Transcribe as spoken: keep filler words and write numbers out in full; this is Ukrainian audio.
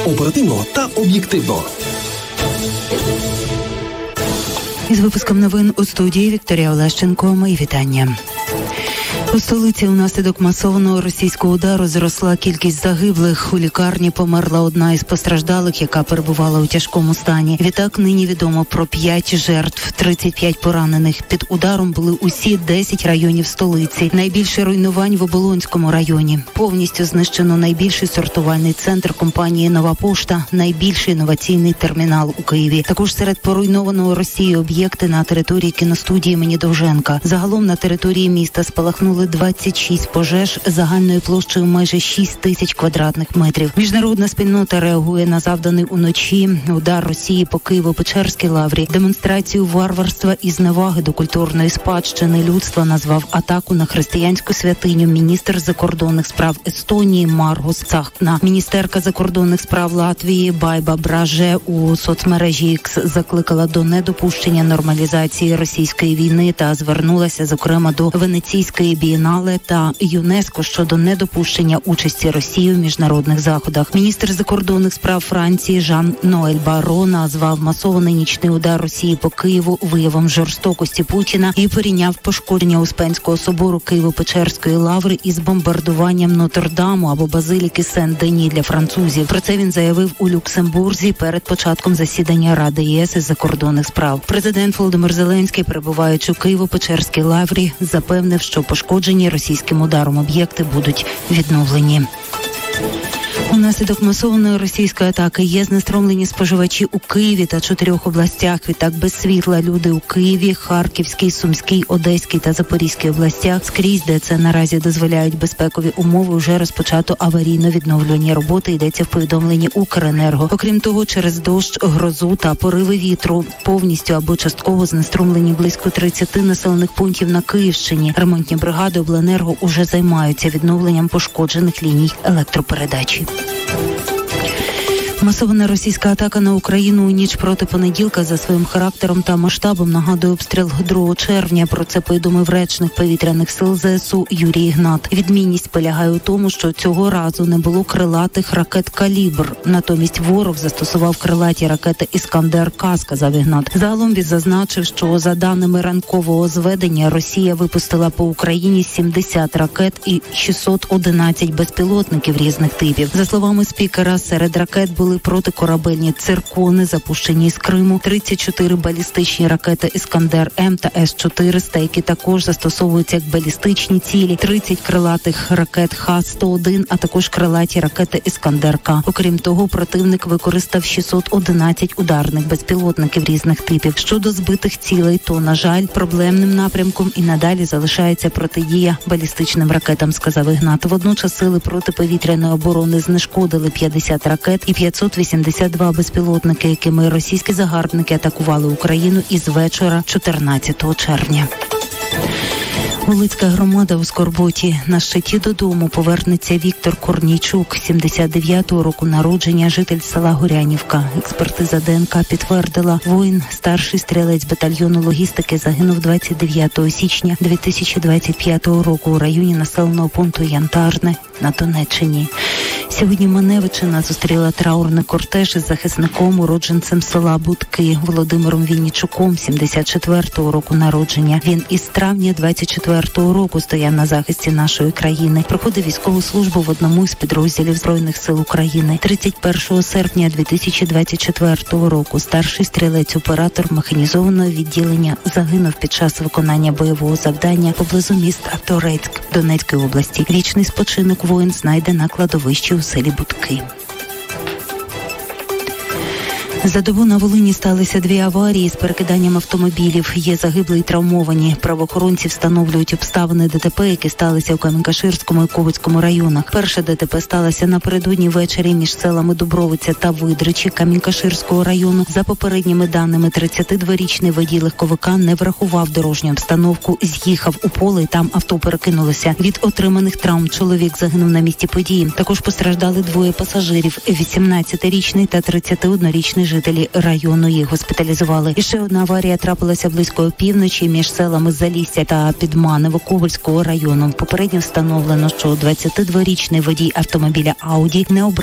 Оперативно та об'єктивно. Із випуском новин у студії Вікторія Олещенко. Мої вітання. У столиці унаслідок масованого російського удару зросла кількість загиблих. У лікарні померла одна із постраждалих, яка перебувала у тяжкому стані. Відтак нині відомо про п'ять жертв, тридцять п'ять поранених. Під ударом були усі десять районів столиці. Найбільше руйнувань в Оболонському районі. Повністю знищено найбільший сортувальний центр компанії «Нова пошта», найбільший інноваційний термінал у Києві. Також серед поруйнованого Росією об'єкти на території кіностудії імені Довженка. Загалом на території міста спалахнули двадцять шість пожеж загальною площею майже шість тисяч квадратних метрів. Міжнародна спільнота реагує на завданий уночі удар Росії по Києво-Печерській лаврі. Демонстрацію варварства і зневаги до культурної спадщини людства назвав атаку на християнську святиню міністр закордонних справ Естонії Маргус Цахтна. Міністерка закордонних справ Латвії Байба Браже у соцмережі X закликала до недопущення нормалізації російської війни та звернулася, зокрема, до Венеційської бієнале та ЮНЕСКО щодо недопущення участі Росії в міжнародних заходах. Міністр закордонних справ Франції Жан-Ноель Барро назвав масований нічний удар Росії по Києву виявом жорстокості Путіна і порівняв пошкодження Успенського собору Києво-Печерської лаври із бомбардуванням Нотр-Даму або базиліки Сен-Дені для французів. Про це він заявив у Люксембурзі перед початком засідання Ради ЄС із закордонних справ. Президент Володимир Зеленський, перебуваючи у Києво-Печерській лаврі, запевнив, що пошкоджені російським ударом об'єкти будуть відновлені. Унаслідок масованої російської атаки є знеструмлені споживачі у Києві та чотирьох областях. Відтак без світла люди у Києві, Харківській, Сумській, Одеській та Запорізькій областях. Скрізь, де це наразі дозволяють безпекові умови, вже розпочато аварійно-відновлювані роботи, йдеться в повідомленні Укренерго. Окрім того, через дощ, грозу та пориви вітру повністю або частково знеструмлені близько тридцяти населених пунктів на Київщині. Ремонтні бригади Обленерго уже займаються відновленням пошкоджених ліній електропередачі. Масована російська атака на Україну у ніч проти понеділка за своїм характером та масштабом нагадує обстріл другого червня. Про це повідомив речник повітряних сил ЗСУ Юрій Ігнат. Відмінність полягає у тому, що цього разу не було крилатих ракет «Калібр». Натомість ворог застосував крилаті ракети «Іскандер-К», сказав Ігнат. Загалом він зазначив, що за даними ранкового зведення Росія випустила по Україні сімдесят ракет і шістсот одинадцять безпілотників різних типів. За словами спікера, серед ракет були протикорабельні «Циркони», запущені з Криму, тридцять чотири балістичні ракети «Іскандер-М» та С чотириста, які також застосовуються як балістичні цілі, тридцять крилатих ракет Х сто один, а також крилаті ракети «Іскандер-К». Окрім того, противник використав шістсот одинадцять ударних безпілотників різних типів. Щодо збитих цілей, то, на жаль, проблемним напрямком і надалі залишається протидія балістичним ракетам, сказав Ігнат. Водночас сили протиповітряної оборони знешкодили п'ятдесят ракет і п'ятсот вісімдесят два безпілотники, якими російські загарбники атакували Україну із вечора чотирнадцятого червня. Волицька громада у скорботі. На щиті додому повернеться Віктор Корнійчук, сімдесят дев'ятого року народження, житель села Горянівка. Експертиза ДНК підтвердила, воїн, старший стрілець батальйону логістики, загинув двадцять дев'ятого січня дві тисячі двадцять п'ятого року у районі населеного пункту Янтарне на Донеччині. Сьогодні Маневичина зустріла траурний кортеж із захисником, уродженцем села Будки Володимиром Віннічуком, сімдесят четвертого року народження. Він із травня двадцять четвертого року стояв на захисті нашої країни. Проходив військову службу в одному з підрозділів Збройних сил України. тридцять першого серпня дві тисячі двадцять четвертого року старший стрілець-оператор механізованого відділення загинув під час виконання бойового завдання поблизу міста Торецьк Донецької області. Вічний спочинок воїн знайде на кладовищі у селі Будки. За добу на Волині сталися дві аварії з перекиданням автомобілів. Є загиблі й травмовані. Правоохоронці встановлюють обставини ДТП, які сталися у Камінь-Каширському і Ковицькому районах. Перше ДТП сталося напередодні ввечері між селами Дубровиця та Видричі Камінь-Каширського району. За попередніми даними, тридцятидворічний водій легковика не врахував дорожню обстановку, з'їхав у поле і там авто перекинулося. Від отриманих травм чоловік загинув на місці події. Також постраждали двоє пасажирів – вісімнадцятирічний та тридцятиоднорічний жителі району, їх госпіталізували. І ще одна аварія трапилася близько опівночі між селами Залісся та Підманево Ковальського району. Попередньо встановлено, що двадцятидворічний водій автомобіля Ауді не обрав